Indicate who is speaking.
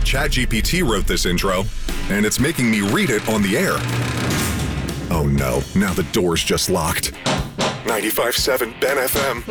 Speaker 1: ChatGPT wrote this intro, and it's making me read it on the air. Oh no, now the door's just locked. 95.7 Ben FM.